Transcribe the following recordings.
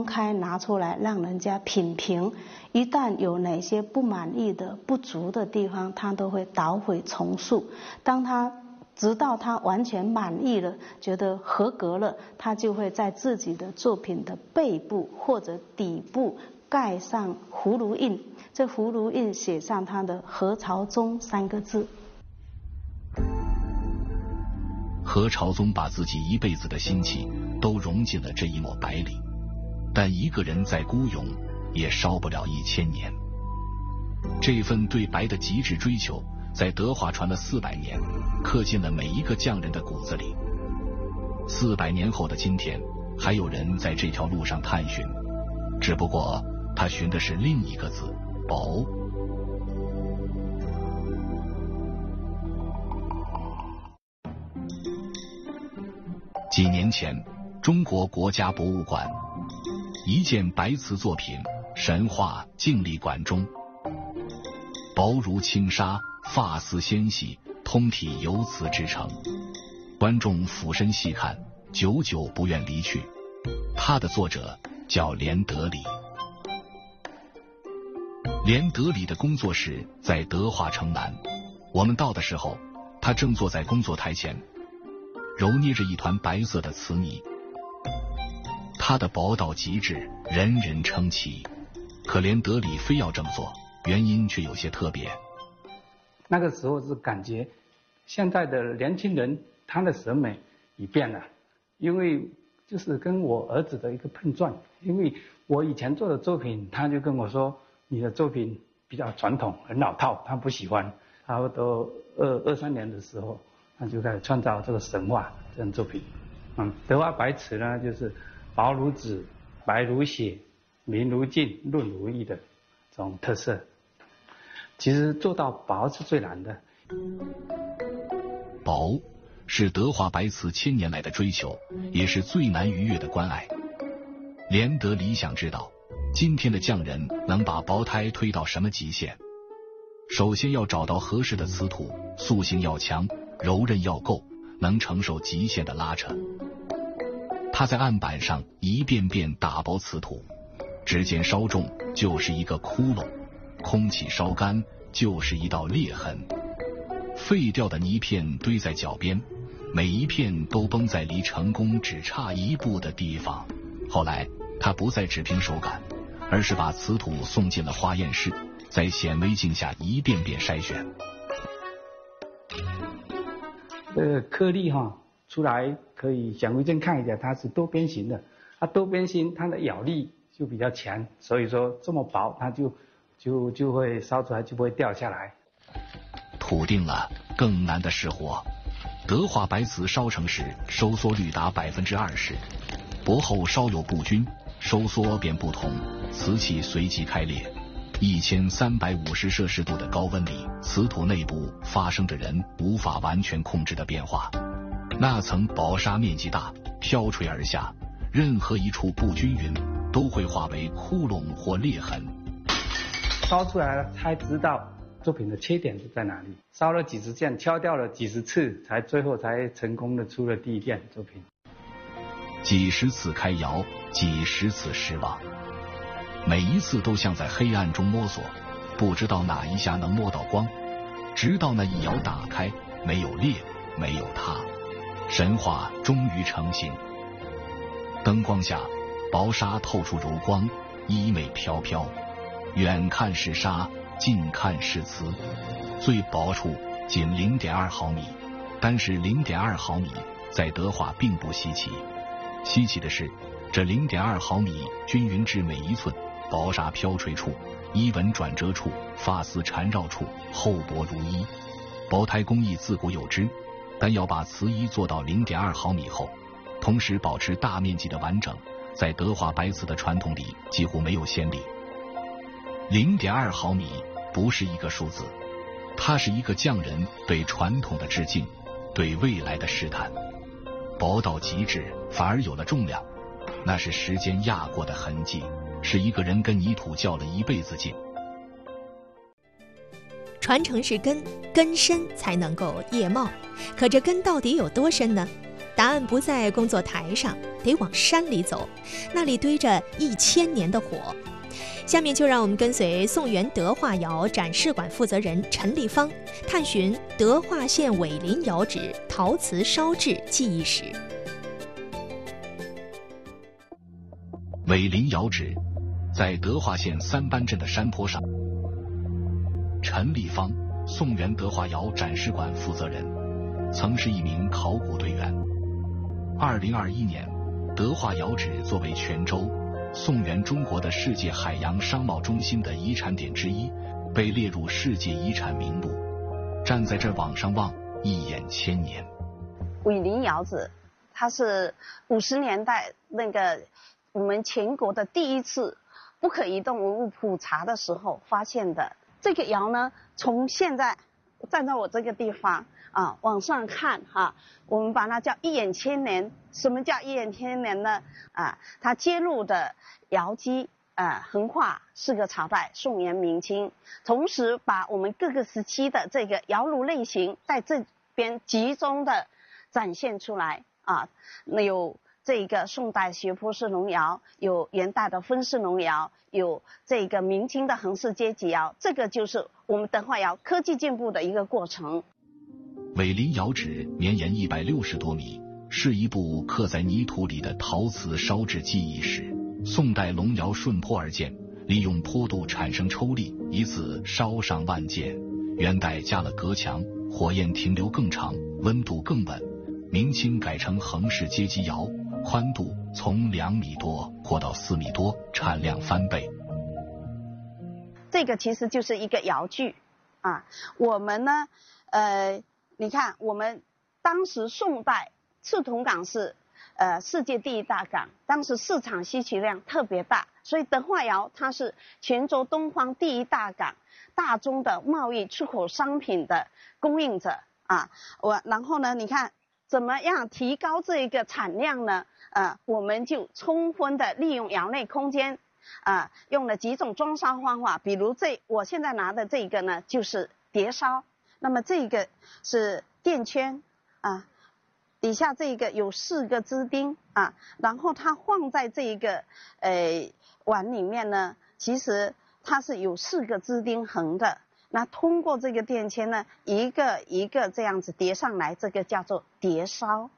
开拿出来让人家品评。一旦有哪些不满意的、不足的地方，他都会捣毁重塑。直到他完全满意了，觉得合格了，他就会在自己的作品的背部或者底部盖上葫芦印，这葫芦印写上他的何朝宗3个字。 何朝宗把自己一辈子的心气都融进了这一抹白里，但一个人再孤勇也烧不了1000年。这份对白的极致追求在德化传了400年，刻进了每一个匠人的骨子里。400年后的今天，还有人在这条路上探寻，只不过他寻的是另一个字——薄。几年前，中国国家博物馆一件白瓷作品《神话静力馆》中，薄如轻纱，发丝纤细，通体由瓷制成。观众俯身细看，久久不愿离去。它的作者叫连德里。连德里的工作室在德化城南，我们到的时候，他正坐在工作台前，揉捏着一团白色的瓷泥。它的薄到极致，人人称奇。可连德里非要这么做，原因却有些特别。 那个时候是感觉现在的年轻人他的审美已变了，因为就是跟我儿子的一个碰撞。因为我以前做的作品，他就跟我说你的作品比较传统，很老套，他不喜欢。差不多23年的时候，他就开始创造这个神话这种作品。德化白瓷呢，就是薄如纸，白如雪，明如镜，润如玉的这种特色。其实做到薄是最难的。 薄是德化白瓷1000年来的追求，也是最难逾越的关隘。连德里想知道，今天的匠人能把薄胎推到什么极限？首先要找到合适的瓷土，塑性要强，柔韧要够，能承受极限的拉扯。他在案板上一遍遍打薄瓷土，指尖稍重就是一个窟窿，空气烧干就是一道裂痕。废掉的泥片堆在脚边，每一片都崩在离成功只差1步的地方。后来他不再只凭手感，而是把瓷土送进了化验室，在显微镜下一遍遍筛选。 颗粒出来可以显微镜看一下，它是多边形的。多边形它的咬力就比较强，所以说这么薄它就会烧出来就不会掉下来。 土定了，更难的是活。德化白瓷烧成时收缩率达20%，薄后稍有不均，收缩便不同，瓷器随即开裂。1350摄氏度的高温里，瓷土内部发生着人无法完全控制的变化。那层薄纱面积大，飘垂而下，任何一处不均匀都会化为窟窿或裂痕。 烧出来了才知道作品的缺点是在哪里，烧了几十件，敲掉了几十次，最后才成功的出了第一件作品。 几十次开窑，几十次失望，每一次都像在黑暗中摸索，不知道哪一下能摸到光，直到那一窑打开，没有裂，没有塌，神话终于成型。灯光下，薄纱透出柔光，衣袂飘飘，远看是纱，近看是瓷，最薄处仅0.2毫米，但是0.2毫米在德化并不稀奇。稀奇的是，这0.2毫米均匀至每一寸，薄纱飘垂处，衣纹转折处，发丝缠绕处，厚薄如一。薄胎工艺自古有之，但要把瓷衣做到0.2毫米厚，同时保持大面积的完整，在德化白瓷的传统里几乎没有先例。0.2毫米不是一个数字，它是一个匠人对传统的致敬，对未来的试探。薄到极致，反而有了重量，那是时间压过的痕迹，是一个人跟泥土较了一辈子劲。 传承是根，根深才能够叶茂，可这根到底有多深呢？ 答案不在工作台上，得往山里走，那里堆着1000年的火。下面就让我们跟随宋元德化窑展示馆负责人陈立芳，探寻德化县伟林窑址陶瓷烧制技艺史。 伟林窑址在德化县三班镇的山坡上。陈立芳，宋元德化窑展示馆负责人，曾是一名考古队员。2021年，德化窑址作为泉州、宋元中国的世界海洋商贸中心的遗产点之一，被列入世界遗产名录。站在这往上望，一眼千年。 伟林窑址，它是50年代那个我们全国的第一次不可移动文物普查的时候发现的。这个窑呢，从现在站在我这个地方啊往上看哈，我们把它叫一眼千年。什么叫一眼千年呢？它揭露的窑基横跨4个朝代，宋元明清，同时把我们各个时期的这个窑炉类型在这边集中的展现出来啊。那有这个宋代斜坡式龙窑，有元代的分式龙窑，有这个明清的横式阶级窑，这个就是我们德化窑科技进步的一个过程。 伟林窑址绵延160多米，是一部刻在泥土里的陶瓷烧制技艺史。宋代龙窑顺坡而建，利用坡度产生抽力，以此烧上万件。元代加了隔墙，火焰停留更长，温度更稳。明清改成横式阶级窑，宽度从2米多扩到4米多，产量翻倍。 这个其实就是一个窑具啊。我们呢，你看我们当时宋代赤桐港是世界第1大港，当时市场需求量特别大，所以德化窑它是泉州东方第1大港，大宗的贸易出口商品的供应者啊。然后呢，你看怎么样提高这个产量呢？我们就充分的利用窑内空间，用了几种装烧方法，比如我现在拿的这个呢就是碟烧，那么这个是垫圈啊。底下这个有4个支钉啊，然后它放在这个碗里面呢，其实它是有4个支钉横的，那通过这个垫圈呢，一个一个这样子叠上来，这个叫做碟烧。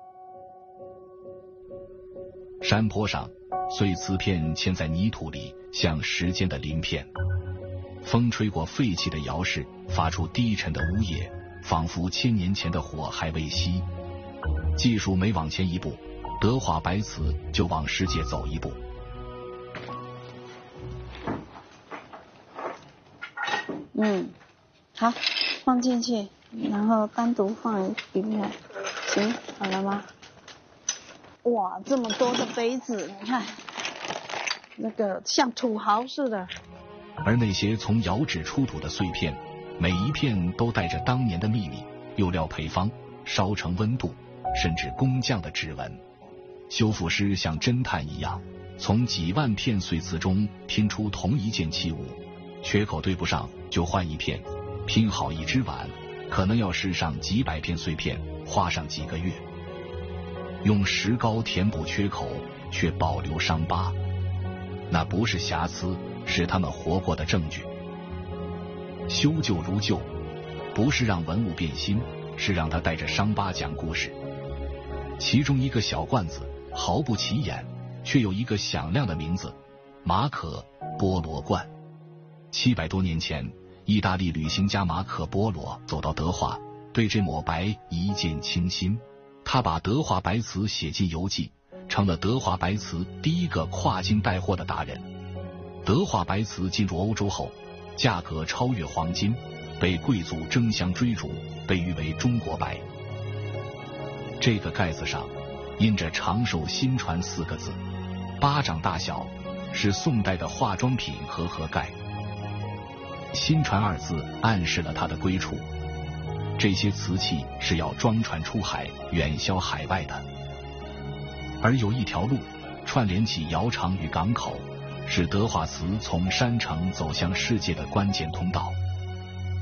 山坡上，碎瓷片嵌在泥土里，像时间的鳞片。风吹过废弃的窑室，发出低沉的呜咽，仿佛1000年前的火还未熄。技术每往前一步，德化白瓷就往世界走一步。 好，放进去，然后单独放一面，行，好了吗？哇，这么多的杯子，你看，那个像土豪似的。 而那些从窑址出土的碎片，每一片都带着当年的秘密、釉料配方、烧成温度，甚至工匠的指纹。修复师像侦探一样，从几万片碎瓷中拼出同一件器物，缺口对不上就换一片，拼好一只碗，可能要试上几百片碎片，花上几个月。用石膏填补缺口，却保留伤疤，那不是瑕疵，是他们活过的证据。修旧如旧，不是让文物变新，是让它带着伤疤讲故事。其中一个小罐子毫不起眼，却有一个响亮的名字——马可·波罗罐。700多年前，意大利旅行家马可·波罗走到德化，对这抹白一见倾心。他把德化白瓷写进游记，成了德化白瓷第一个跨境带货的达人。德化白瓷进入欧洲后，价格超越黄金，被贵族争相追逐，被誉为中国白。这个盖子上印着长寿新传4个字，巴掌大小，是宋代的化妆品和盒盖。新传2字暗示了它的归处，这些瓷器是要装船出海，远销海外的。而有一条路串联起窑厂与港口，是德化瓷从山城走向世界的关键通道。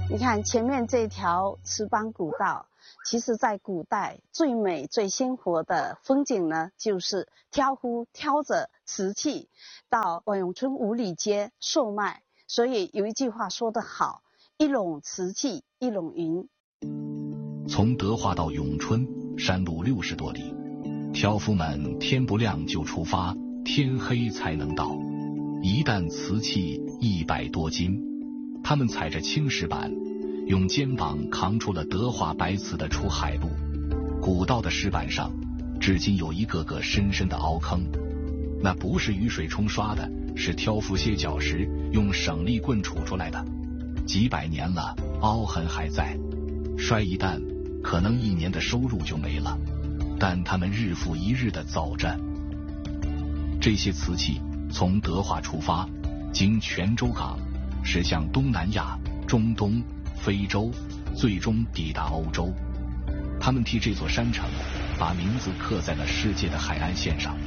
你看前面这条池浜古道，其实在古代最美最鲜活的风景呢，就是挑夫挑着瓷器到万永村五里街售卖。所以有一句话说得好，一垄瓷器一垄银。 从德化到永春山路60多里，挑夫们天不亮就出发，天黑才能到。一担瓷器100多斤，他们踩着青石板，用肩膀扛出了德化白瓷的出海路。古道的石板上至今有一个个深深的凹坑，那不是雨水冲刷的，是挑夫歇脚时用省力棍杵出来的。几百年了，凹痕还在，摔一担可能1年的收入就没了，但他们日复一日地走着。这些瓷器从德化出发，经泉州港驶向东南亚、中东、非洲，最终抵达欧洲。他们替这座山城把名字刻在了世界的海岸线上。